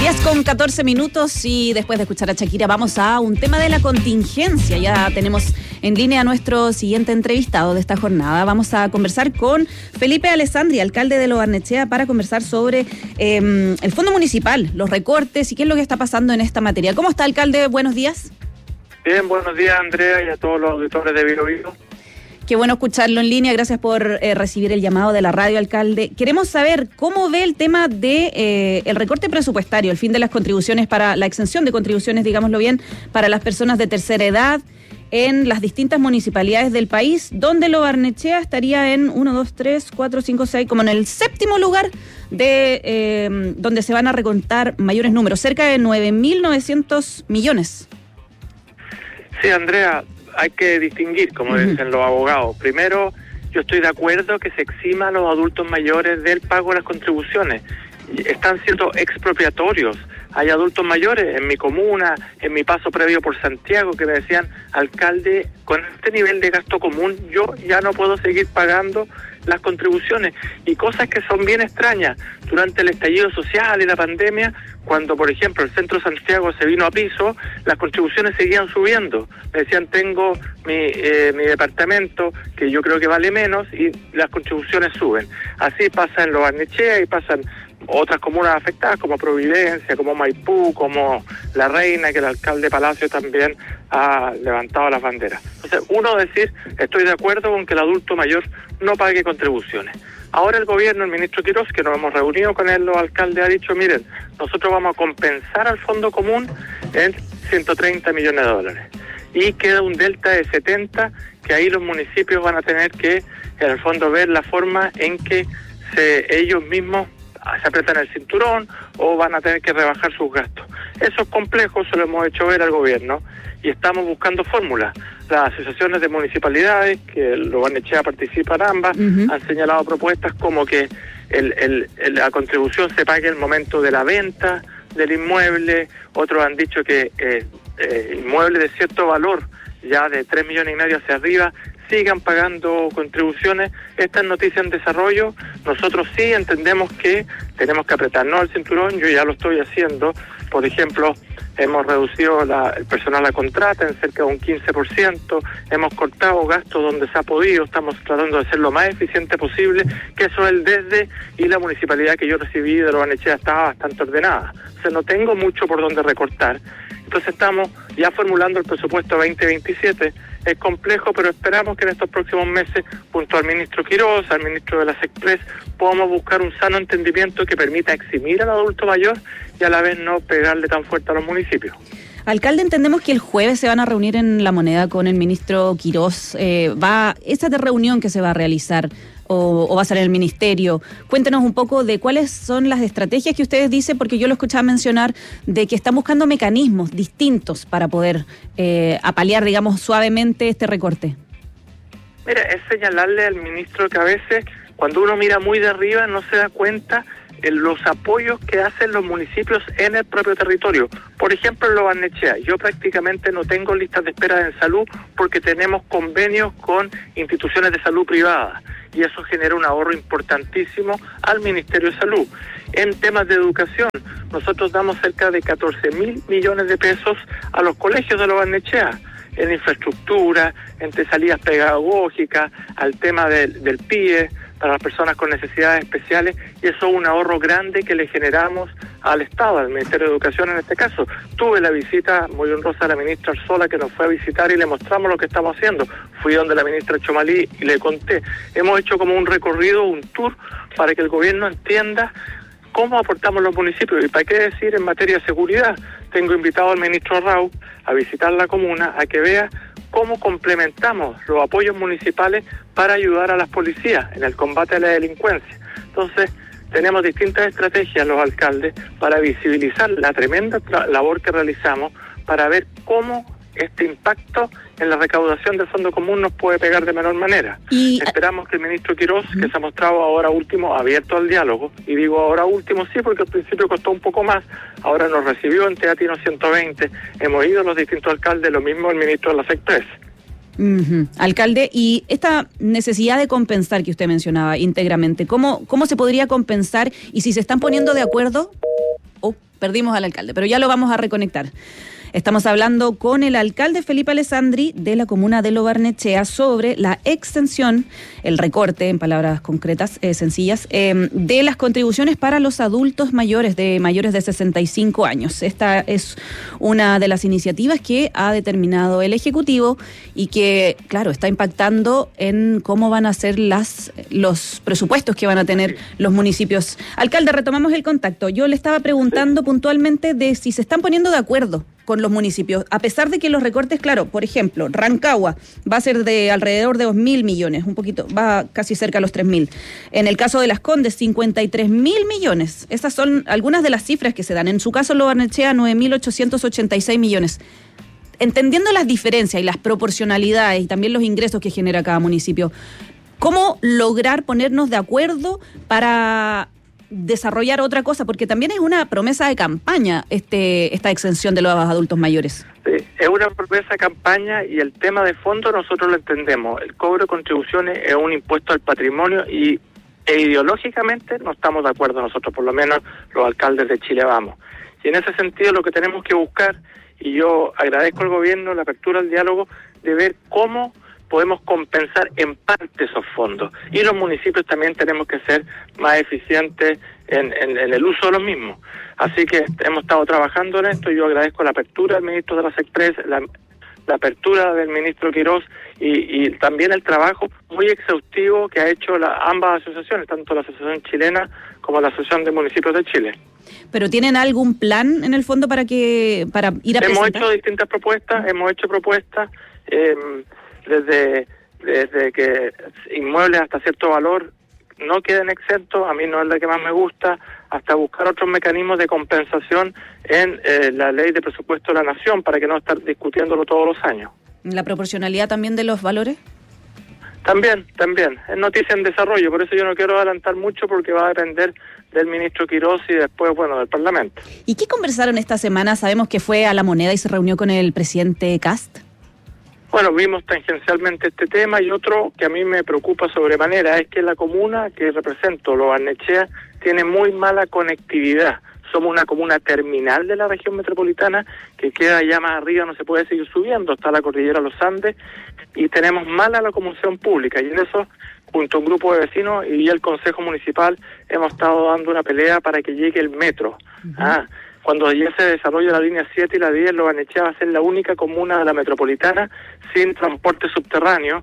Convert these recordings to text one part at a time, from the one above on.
10:14 y después de escuchar a Shakira vamos a un tema de la contingencia. Ya tenemos en línea a nuestro siguiente entrevistado de esta jornada. Vamos a conversar con Felipe Alessandri, alcalde de Lo Barnechea, para conversar sobre el fondo municipal, los recortes y qué es lo que está pasando en esta materia. ¿Cómo está, alcalde? Buenos días. Bien, buenos días, Andrea, y a todos los auditores de Vivo Vivo. Qué bueno escucharlo en línea. Gracias por recibir el llamado de la radio, alcalde. Queremos saber cómo ve el tema de el recorte presupuestario, el fin de las contribuciones para la exención de contribuciones, digámoslo bien, para las personas de tercera edad en las distintas municipalidades del país, donde Lo Barnechea estaría en 1, 2, 3, 4, 5, 6, como en el séptimo lugar de donde se van a recontar mayores números, cerca de 9.900 millones. Sí, Andrea, hay que distinguir, como dicen los abogados. Primero, yo estoy de acuerdo que se exima a los adultos mayores del pago de las contribuciones. Están siendo expropiatorios. Hay adultos mayores en mi comuna, en mi paso previo por Santiago, que me decían, alcalde, con este nivel de gasto común yo ya no puedo seguir pagando las contribuciones. Y cosas que son bien extrañas. Durante el estallido social y la pandemia, cuando, por ejemplo, el centro de Santiago se vino a piso, las contribuciones seguían subiendo. Me decían, tengo mi departamento, que yo creo que vale menos, y las contribuciones suben. Así pasa en Lo Barnechea y pasan otras comunas afectadas, como Providencia, como Maipú, como La Reina, que el alcalde Palacio también ha levantado las banderas. Entonces, uno decir, estoy de acuerdo con que el adulto mayor no pague contribuciones. Ahora el gobierno, el ministro Quirós, que nos hemos reunido con él, los alcaldes, ha dicho, miren, nosotros vamos a compensar al fondo común en 130 millones de dólares. Y queda un delta de 70, que ahí los municipios van a tener que, en el fondo, ver la forma en que ellos mismos se apretan el cinturón o van a tener que rebajar sus gastos. Eso es complejo, se lo hemos hecho ver al gobierno y estamos buscando fórmulas. Las asociaciones de municipalidades, que Lo Barnechea participan ambas, han señalado propuestas como que la contribución se pague en el momento de la venta del inmueble. Otros han dicho que inmuebles de cierto valor, ya de 3,5 millones hacia arriba, sigan pagando contribuciones. Esta es noticia en desarrollo. Nosotros sí entendemos que tenemos que apretarnos el cinturón. Yo ya lo estoy haciendo. Por ejemplo, hemos reducido el personal a contrata en cerca de un 15%. Hemos cortado gastos donde se ha podido. Estamos tratando de ser lo más eficiente posible, que eso es el desde, y la municipalidad que yo recibí de Lo Barnechea estaba bastante ordenada. O sea, no tengo mucho por donde recortar. Entonces estamos ya formulando el presupuesto 2027. Es complejo, pero esperamos que en estos próximos meses, junto al ministro Quirós, al ministro de las Express, podamos buscar un sano entendimiento que permita eximir al adulto mayor y a la vez no pegarle tan fuerte a los municipios. Alcalde, entendemos que el jueves se van a reunir en La Moneda con el ministro Quirós. ¿Esa de reunión que se va a realizar o va a ser en el ministerio? Cuéntenos un poco de cuáles son las estrategias que ustedes dicen, porque yo lo escuchaba mencionar de que están buscando mecanismos distintos para poder apalear, digamos, suavemente este recorte. Mira, es señalarle al ministro que a veces, cuando uno mira muy de arriba, no se da cuenta los apoyos que hacen los municipios en el propio territorio. Por ejemplo, en Lo Barnechea, yo prácticamente no tengo listas de espera en salud porque tenemos convenios con instituciones de salud privadas y eso genera un ahorro importantísimo al Ministerio de Salud. En temas de educación, nosotros damos cerca de 14,000 millones de pesos a los colegios de Lo Barnechea, en infraestructura, en salidas pedagógicas, al tema del PIE, para las personas con necesidades especiales, y eso es un ahorro grande que le generamos al Estado, al Ministerio de Educación en este caso. Tuve la visita muy honrosa de la ministra Arzola, que nos fue a visitar y le mostramos lo que estamos haciendo. Fui donde la ministra Chomalí y le conté. Hemos hecho como un recorrido, un tour, para que el gobierno entienda cómo aportamos los municipios. Y para qué decir en materia de seguridad, tengo invitado al ministro Arrau a visitar la comuna, a que vea cómo complementamos los apoyos municipales para ayudar a las policías en el combate a la delincuencia. Entonces, tenemos distintas estrategias los alcaldes para visibilizar la tremenda labor que realizamos, para ver cómo este impacto en la recaudación del fondo común nos puede pegar de menor manera. Y esperamos que el ministro Quirós, que se ha mostrado ahora último abierto al diálogo, y digo ahora último sí porque al principio costó un poco más, ahora nos recibió en Teatino 120, hemos ido los distintos alcaldes, lo mismo el ministro de las Express. Alcalde, y esta necesidad de compensar que usted mencionaba íntegramente, ¿cómo se podría compensar y si se están poniendo de acuerdo? Perdimos al alcalde, pero ya lo vamos a reconectar. Estamos hablando con el alcalde Felipe Alessandri de la comuna de Lo Barnechea sobre la extensión, el recorte, en palabras concretas, sencillas, de las contribuciones para los adultos mayores de 65 años. Esta es una de las iniciativas que ha determinado el Ejecutivo y que, claro, está impactando en cómo van a ser los presupuestos que van a tener los municipios. Alcalde, retomamos el contacto. Yo le estaba preguntando puntualmente de si se están poniendo de acuerdo con los municipios, a pesar de que los recortes, claro, por ejemplo, Rancagua va a ser de alrededor de 2.000 millones, un poquito, va casi cerca a los 3.000. En el caso de Las Condes, 53.000 millones. Esas son algunas de las cifras que se dan. En su caso, Lo Barnechea, 9.886 millones. Entendiendo las diferencias y las proporcionalidades y también los ingresos que genera cada municipio, ¿cómo lograr ponernos de acuerdo para desarrollar otra cosa? Porque también es una promesa de campaña esta exención de los adultos mayores. Sí, es una promesa de campaña y el tema de fondo nosotros lo entendemos. El cobro de contribuciones es un impuesto al patrimonio e ideológicamente no estamos de acuerdo nosotros, por lo menos los alcaldes de Chile Vamos. Y en ese sentido lo que tenemos que buscar, y yo agradezco al gobierno la apertura al diálogo, de ver cómo podemos compensar en parte esos fondos. Y los municipios también tenemos que ser más eficientes en el uso de los mismos. Así que hemos estado trabajando en esto y yo agradezco la apertura del ministro de las Express, la apertura del ministro Quirós y también el trabajo muy exhaustivo que ha hecho ambas asociaciones, tanto la Asociación Chilena como la Asociación de Municipios de Chile. ¿Pero tienen algún plan en el fondo para ir a presentar? Hemos hecho distintas propuestas, desde que inmuebles hasta cierto valor no queden exentos, a mí no es la que más me gusta, hasta buscar otros mecanismos de compensación en la ley de presupuesto de la Nación para que no estar discutiéndolo todos los años. ¿La proporcionalidad también de los valores? También, es noticia en desarrollo, por eso yo no quiero adelantar mucho porque va a depender del ministro Quirós y después, del Parlamento. ¿Y qué conversaron esta semana? Sabemos que fue a La Moneda y se reunió con el presidente Kast. Bueno, vimos tangencialmente este tema y otro que a mí me preocupa sobremanera es que la comuna que represento, Lo Barnechea, tiene muy mala conectividad. Somos una comuna terminal de la región metropolitana que queda ya más arriba, no se puede seguir subiendo, está la cordillera de los Andes y tenemos mala locomoción pública y en eso, junto a un grupo de vecinos y el Consejo Municipal, hemos estado dando una pelea para que llegue el metro. Cuando ya se desarrolla la línea 7 y la 10, Lo Barnechea va a ser la única comuna de la metropolitana sin transporte subterráneo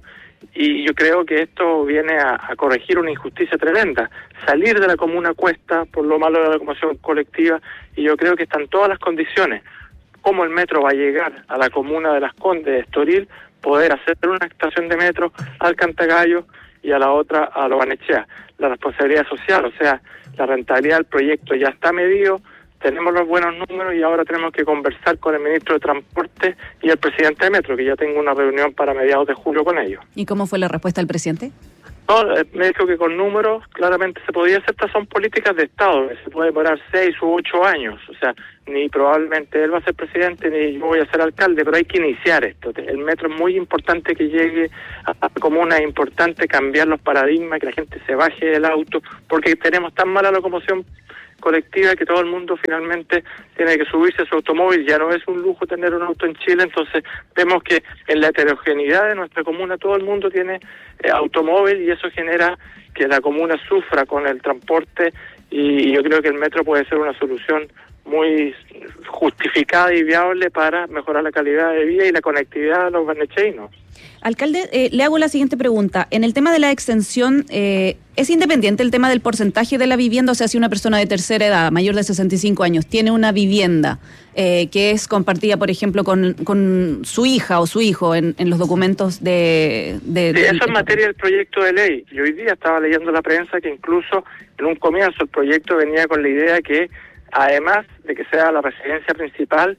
y yo creo que esto viene a corregir una injusticia tremenda. Salir de la comuna cuesta por lo malo de la locomoción colectiva y yo creo que están todas las condiciones. Cómo el metro va a llegar a la comuna de Las Condes, de Estoril, poder hacer una estación de metro al Cantagallo y a la otra a Lo Barnechea. La responsabilidad social, o sea, la rentabilidad del proyecto ya está medido. Tenemos los buenos números y ahora tenemos que conversar con el ministro de Transporte y el presidente de Metro, que ya tengo una reunión para mediados de julio con ellos. ¿Y cómo fue la respuesta del presidente? No, me dijo que con números claramente se podía hacer. Estas son políticas de Estado, se puede demorar 6 u 8 años, o sea, ni probablemente él va a ser presidente ni yo voy a ser alcalde, pero hay que iniciar esto. El metro es muy importante que llegue a la comuna, es importante cambiar los paradigmas, que la gente se baje del auto, porque tenemos tan mala locomoción colectiva que todo el mundo finalmente tiene que subirse a su automóvil. Ya no es un lujo tener un auto en Chile, entonces vemos que en la heterogeneidad de nuestra comuna todo el mundo tiene automóvil y eso genera que la comuna sufra con el transporte y yo creo que el metro puede ser una solución muy justificada y viable para mejorar la calidad de vida y la conectividad de los barnecheínos. Alcalde, le hago la siguiente pregunta. En el tema de la extensión, ¿es independiente el tema del porcentaje de la vivienda? O sea, si una persona de tercera edad, mayor de 65 años, tiene una vivienda que es compartida, por ejemplo, con su hija o su hijo en los documentos de eso es materia del proyecto de ley. Y hoy día estaba leyendo la prensa que incluso en un comienzo el proyecto venía con la idea que, además de que sea la residencia principal,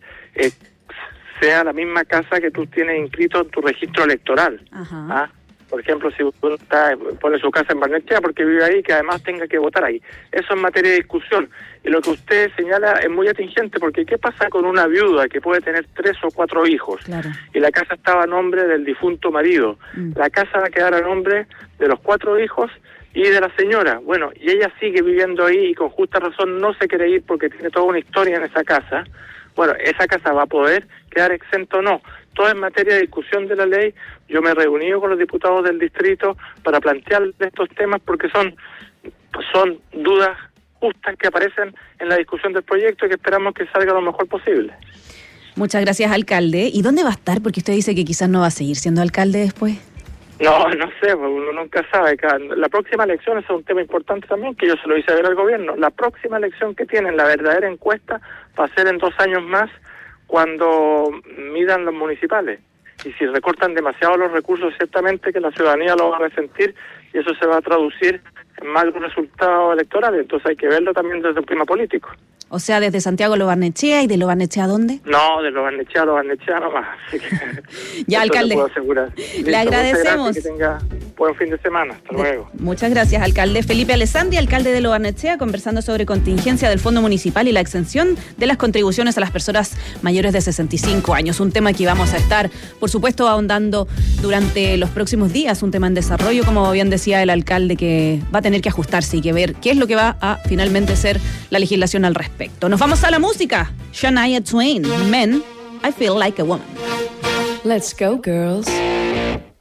sea la misma casa que tú tienes inscrito en tu registro electoral. Por ejemplo, si uno pone su casa en Barnechea porque vive ahí, que además tenga que votar ahí. Eso es materia de discusión. Y lo que usted señala es muy atingente, porque ¿qué pasa con una viuda que puede tener 3 o 4 hijos? Claro. Y la casa estaba a nombre del difunto marido. La casa va a quedar a nombre de los 4 hijos Y de la señora, bueno, y ella sigue viviendo ahí y con justa razón no se quiere ir porque tiene toda una historia en esa casa. Bueno, esa casa va a poder quedar exento o no. Todo en materia de discusión de la ley. Yo me he reunido con los diputados del distrito para plantear estos temas porque son dudas justas que aparecen en la discusión del proyecto y que esperamos que salga lo mejor posible. Muchas gracias, alcalde. ¿Y dónde va a estar? Porque usted dice que quizás no va a seguir siendo alcalde después. No sé, uno nunca sabe. La próxima elección es un tema importante también, que yo se lo hice ver al gobierno. La próxima elección que tienen, la verdadera encuesta, va a ser en 2 años más, cuando midan los municipales. Y si recortan demasiado los recursos, ciertamente que la ciudadanía lo va a resentir y eso se va a traducir en malos resultados electorales. Entonces hay que verlo también desde un clima político. O sea, desde Santiago a Lo Barnechea, ¿y de Lo Barnechea a dónde? No, de Lo Barnechea nomás. Así que ya, alcalde. Puedo asegurar. Le agradecemos. Que tenga buen fin de semana. Hasta luego. Muchas gracias, alcalde. Felipe Alessandri, alcalde de Lo Barnechea, conversando sobre contingencia del Fondo Municipal y la exención de las contribuciones a las personas mayores de 65 años. Un tema que vamos a estar, por supuesto, ahondando durante los próximos días. Un tema en desarrollo, como bien decía el alcalde, que va a tener que ajustarse y que ver qué es lo que va a finalmente ser la legislación al respecto. Nos vamos a la música. Shania Twain, Men, I Feel Like a Woman. Let's go, girls.